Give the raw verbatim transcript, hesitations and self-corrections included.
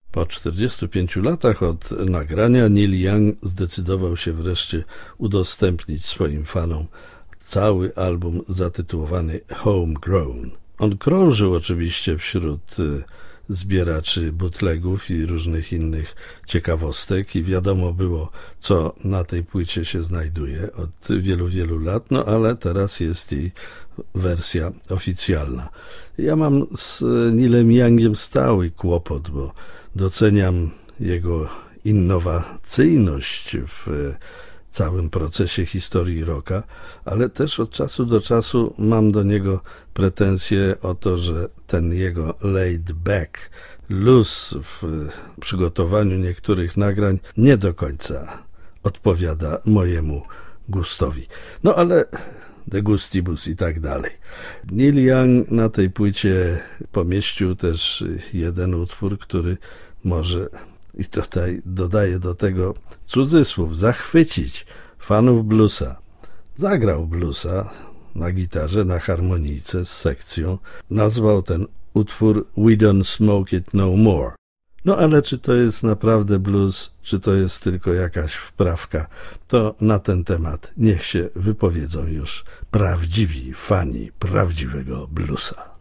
Po czterdziestu pięciu latach od nagrania Neil Young zdecydował się wreszcie udostępnić swoim fanom cały album zatytułowany Homegrown. On krążył oczywiście wśród zbieraczy bootlegów i różnych innych ciekawostek i wiadomo było, co na tej płycie się znajduje od wielu, wielu lat, no ale teraz jest jej wersja oficjalna. Ja mam z Neilem Youngiem stały kłopot, bo doceniam jego innowacyjność w całym procesie historii rocka, ale też od czasu do czasu mam do niego pretensje o to, że ten jego laid back, luz w przygotowaniu niektórych nagrań nie do końca odpowiada mojemu gustowi. No ale de gustibus i tak dalej. Neil Young na tej płycie pomieścił też jeden utwór, który może, i tutaj dodaję do tego cudzysłów, zachwycić fanów bluesa. Zagrał bluesa na gitarze, na harmonijce z sekcją. Nazwał ten utwór We Don't Smoke It No More. No ale czy to jest naprawdę blues, czy to jest tylko jakaś wprawka, to na ten temat niech się wypowiedzą już prawdziwi fani prawdziwego bluesa.